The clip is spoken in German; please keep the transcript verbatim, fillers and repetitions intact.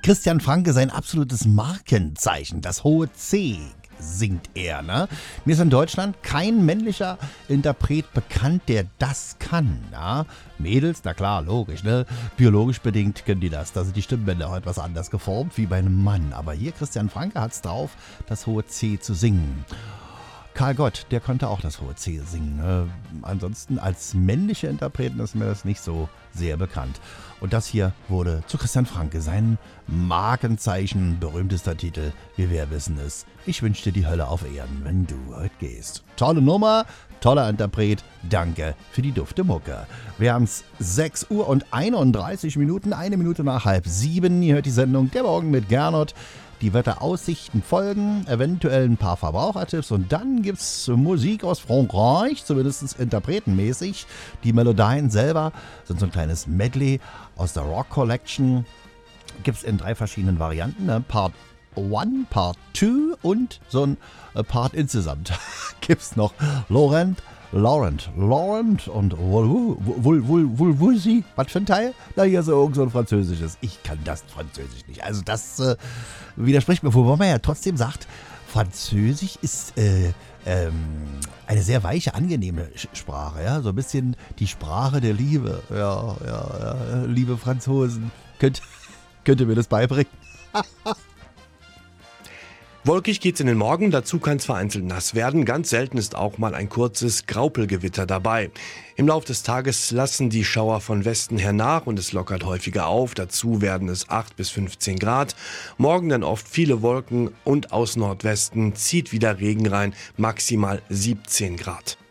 Christian Franke, sein absolutes Markenzeichen, das hohe C, singt er. Ne? Mir ist in Deutschland kein männlicher Interpret bekannt, der das kann. Ja? Mädels, na klar, logisch, ne? Biologisch bedingt können die das. Da sind die Stimmbänder auch etwas anders geformt wie bei einem Mann. Aber hier, Christian Franke hat es drauf, das hohe C zu singen. Karl Gott, der konnte auch das hohe C singen. Ne? Ansonsten als männliche Interpreten ist mir das nicht so sehr bekannt. Und das hier wurde zu Christian Franke sein Markenzeichen, berühmtester Titel, wie wir wissen es. Ich wünsche dir die Hölle auf Erden, wenn du heute gehst. Tolle Nummer, toller Interpret, danke für die dufte Mucke. Wir haben es sechs Uhr und einunddreißig Minuten, eine Minute nach halb sieben. Ihr hört die Sendung Der Morgen mit Gernot. Die Wetteraussichten folgen, eventuell ein paar Verbrauchertipps und dann gibt's Musik aus Frankreich, zumindest interpretenmäßig. Die Melodien selber sind so ein kleines Medley aus der Rock Collection. Gibt's in drei verschiedenen Varianten, ne? Part eins, Part zwei und so ein Part insgesamt. Gibt's noch Laurent, Laurent, Laurent und Wulwulwulwulsi. Was für ein Teil? Na, hier so irgend so ein französisches. Ich kann das Französisch nicht. Also das äh, widerspricht mir, wobei man ja trotzdem sagt, Französisch ist äh, ähm, eine sehr weiche, angenehme Sprache. Ja? So ein bisschen die Sprache der Liebe. Ja, ja, ja. Liebe Franzosen, könnt, könnt ihr mir das beibringen? Wolkig geht's in den Morgen, dazu kann es vereinzelt nass werden. Ganz selten ist auch mal ein kurzes Graupelgewitter dabei. Im Laufe des Tages lassen die Schauer von Westen her nach und es lockert häufiger auf. Dazu werden es acht bis fünfzehn Grad. Morgen dann oft viele Wolken und aus Nordwesten zieht wieder Regen rein, maximal siebzehn Grad.